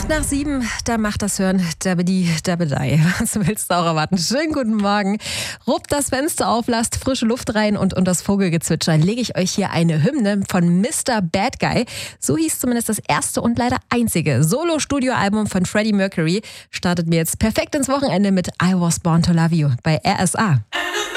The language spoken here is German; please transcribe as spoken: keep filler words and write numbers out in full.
Acht nach sieben, da macht das Hören Dabedi, Dabedei. Was willst du auch erwarten? Schönen guten Morgen. Ruppt das Fenster auf, lasst frische Luft rein und unter das Vogelgezwitscher lege ich euch hier eine Hymne von Mister Bad Guy. So hieß zumindest das erste und leider einzige Solo-Studio-Album von Freddie Mercury. Startet mir jetzt perfekt ins Wochenende mit I Was Born to Love You bei R S A.